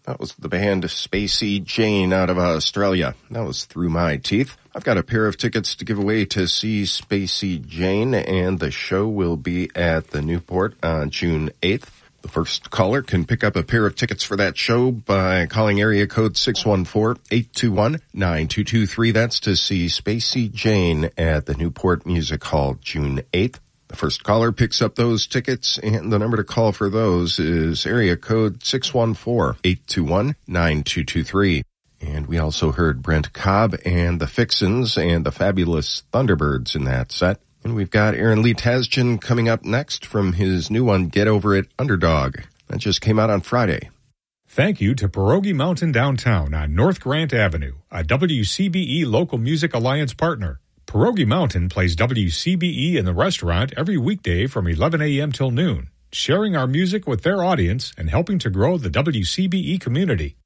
That was the band Spacey Jane out of Australia. That was Through My Teeth. I've got a pair of tickets to give away to see Spacey Jane, and the show will be at the Newport on June 8th. The first caller can pick up a pair of tickets for that show by calling area code 614-821-9223. That's to see Spacey Jane at the Newport Music Hall June 8th. The first caller picks up those tickets, and the number to call for those is area code 614-821-9223. And we also heard Brent Cobb and the Fixins and the Fabulous Thunderbirds in that set. And we've got Aaron Lee Tasjan coming up next from his new one, Get Over It, Underdog. That just came out on Friday. Thank you to Pierogi Mountain Downtown on North Grant Avenue, a WCBE Local Music Alliance partner. Pierogi Mountain plays WCBE in the restaurant every weekday from 11 a.m. till noon, sharing our music with their audience and helping to grow the WCBE community.